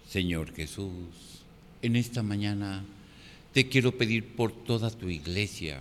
Señor Jesús, en esta mañana te quiero pedir por toda tu iglesia,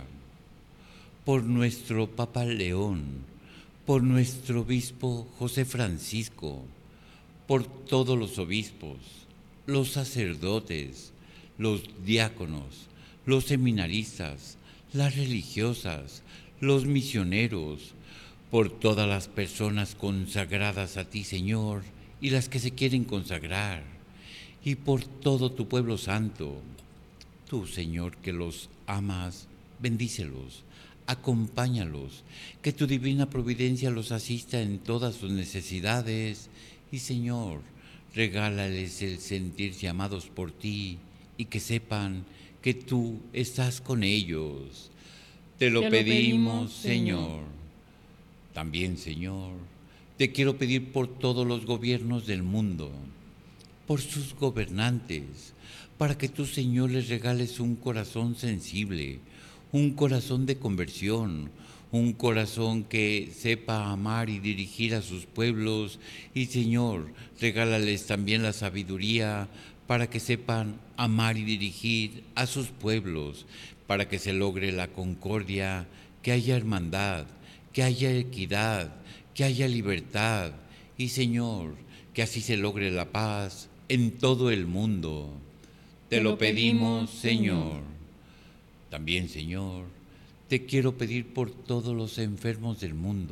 por nuestro Papa León, por nuestro obispo José Francisco, por todos los obispos, los sacerdotes, los diáconos, los seminaristas, las religiosas, los misioneros, por todas las personas consagradas a ti, Señor, y las que se quieren consagrar, y por todo tu pueblo santo. Tú, Señor, que los amas, bendícelos, acompáñalos, que tu divina providencia los asista en todas sus necesidades, y, Señor, regálales el sentirse amados por ti y que sepan que tú estás con ellos. Te lo pedimos, Señor. También, Señor, te quiero pedir por todos los gobiernos del mundo, por sus gobernantes, para que tú, Señor, les regales un corazón sensible, un corazón de conversión, un corazón que sepa amar y dirigir a sus pueblos. Y, Señor, regálales también la sabiduría para que sepan amar y dirigir a sus pueblos, para que se logre la concordia, que haya hermandad, que haya equidad, que haya libertad. Y, Señor, que así se logre la paz en todo el mundo. Te lo pedimos, Señor. También, Señor, te quiero pedir por todos los enfermos del mundo,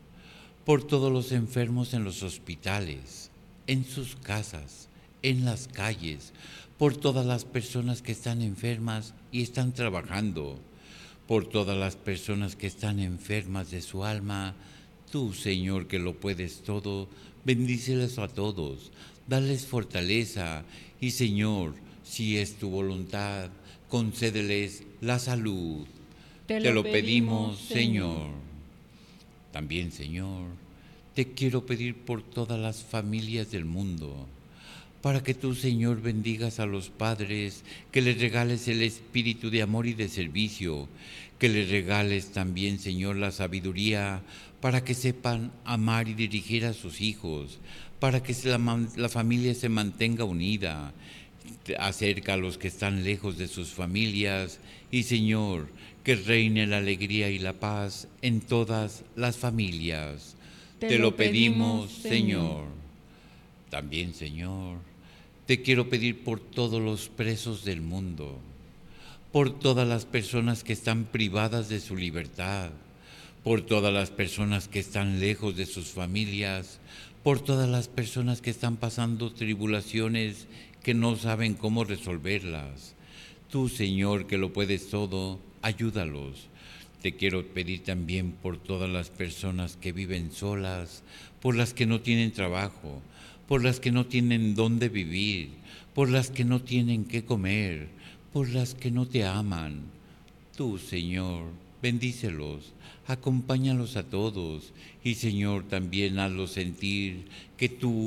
por todos los enfermos en los hospitales, en sus casas, en las calles, por todas las personas que están enfermas y están trabajando, por todas las personas que están enfermas de su alma. Tú, Señor, que lo puedes todo, bendíceles a todos, dales fortaleza y, Señor, si es tu voluntad, concédeles la salud. Te lo pedimos, Señor. También, Señor, te quiero pedir por todas las familias del mundo, para que tú, Señor, bendigas a los padres, que les regales el espíritu de amor y de servicio, que les regales también, Señor, la sabiduría para que sepan amar y dirigir a sus hijos, para que la familia se mantenga unida. Acerca a los que están lejos de sus familias y, Señor, que reine la alegría y la paz en todas las familias. Te lo pedimos, Señor. También, Señor, te quiero pedir por todos los presos del mundo, por todas las personas que están privadas de su libertad, por todas las personas que están lejos de sus familias, por todas las personas que están pasando tribulaciones que no saben cómo resolverlas. Tú, Señor, que lo puedes todo, ayúdalos. Te quiero pedir también por todas las personas que viven solas, por las que no tienen trabajo, por las que no tienen dónde vivir, por las que no tienen qué comer, por las que no te aman. Tú, Señor, bendícelos, acompáñalos a todos y, Señor, también hazlos sentir que tú